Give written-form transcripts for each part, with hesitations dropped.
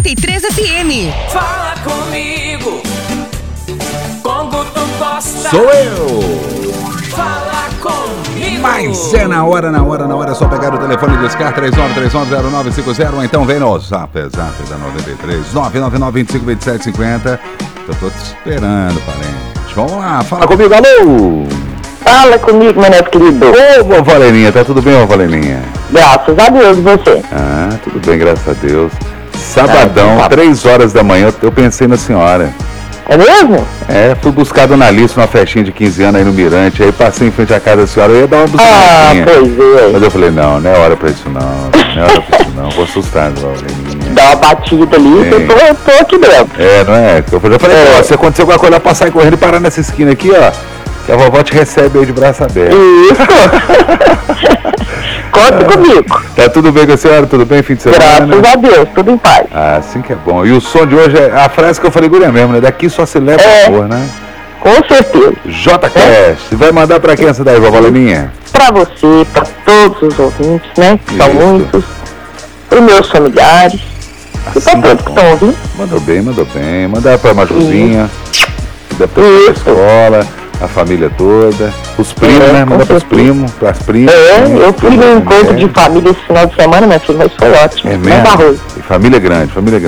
93 FM. Fala comigo, com Guto Costa. Sou eu. Fala comigo. Mas é na hora, é só pegar o telefone e discar 39390950 ou então vem no zap da 93, 999-252750. Eu tô te esperando, parente. Vamos lá, fala comigo, alô! Fala comigo, meu neto querido. Ô, Valeninha, tá tudo bem, ô, Valeninha? Graças a Deus, e você? Ah, tudo bem, graças a Deus. Sabadão, 3 horas da manhã, eu pensei na senhora. É mesmo? É, fui buscar a Dona Alice numa festinha de 15 anos aí no Mirante, aí passei em frente à casa da senhora, eu ia dar uma buzinadinha. Pois é. Mas eu falei, não é hora pra isso não, vou assustar, Valeninha. Dá uma batida ali, eu tô aqui dentro. É, não é? Eu falei, ó, se acontecer alguma coisa, passar e correndo e parar nessa esquina aqui, ó, que a vovó te recebe aí de braço aberto. Isso! Conta comigo. Tá tudo bem com a senhora? Tudo bem, fim de semana? Graças a Deus, tudo em paz. Ah, assim que é bom. E o som de hoje é a frase que eu falei, guria mesmo, né? Daqui só se leva amor, né? Com certeza. JQuest, vai mandar pra quem essa daí, vovó Leninha? Pra você, pra todos os ouvintes, né? Que são Isso. muitos. Pros meus familiares. E pra todos que estão ouvindo. Mandou bem. Mandar pra Majuzinha, da escola, a família toda, os primos, né? Mandar pros primos, pras primas. Eu fui no encontro de família esse final de semana, minha filha, mas foi ótimo. É mesmo? E família grande.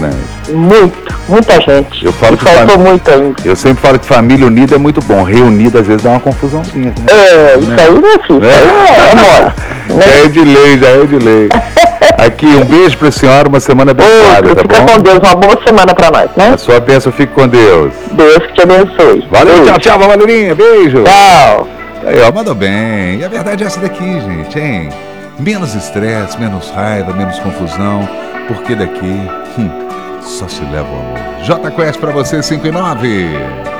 Muita gente. Eu falo e que faltou muito ainda. Eu sempre falo que família unida é muito bom, reunida às vezes dá uma confusãozinha. Né? Isso aí, meu filho, é mole. Já é de lei. Aqui, um beijo pra senhora, uma semana abençoada, tá bom? Fica com Deus, uma boa semana pra nós, né? A sua bênção, fique com Deus. Deus que te abençoe. Valeu, tchau, Valeninha, beijo. Tchau. Aí, ó, mandou bem. E a verdade é essa daqui, gente, hein? Menos estresse, menos raiva, menos confusão, porque daqui só se leva o amor. JQuest pra você, 5 e 9.